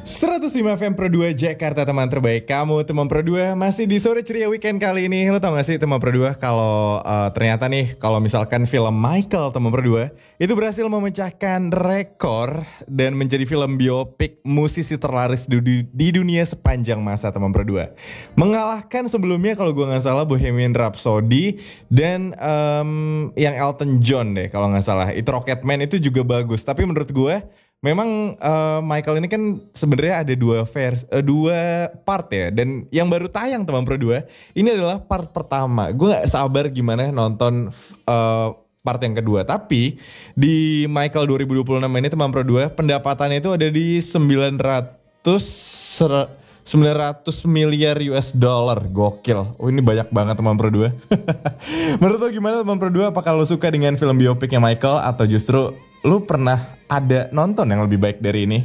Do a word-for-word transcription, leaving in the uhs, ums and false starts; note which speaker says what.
Speaker 1: seratus lima F M Pro dua Jakarta, teman terbaik kamu. Teman Pro dua masih di sore ceria weekend kali ini. Lo tau gak sih teman Pro dua kalau uh, ternyata nih kalau misalkan film Michael teman Pro dua itu berhasil memecahkan rekor dan menjadi film biopik musisi terlaris di, di, di dunia sepanjang masa teman Pro dua. Mengalahkan sebelumnya kalau gue gak salah Bohemian Rhapsody dan um, yang Elton John deh kalau gak salah. Itu Rocketman itu juga bagus. Tapi menurut gue memang uh, Michael ini kan sebenarnya ada dua vers, uh, dua part ya, dan yang baru tayang teman Pro dua ini adalah part pertama. Gue nggak sabar gimana nonton uh, part yang kedua. Tapi di Michael dua ribu dua puluh enam ini teman Pro dua pendapatannya itu ada di sembilan ratus sembilan ratus miliar U S dollar. Gokil. Oh ini banyak banget teman Pro dua. Menurut lo gimana teman Pro dua? Apakah lo suka dengan film biopiknya Michael atau justru lu pernah ada nonton yang lebih baik dari ini?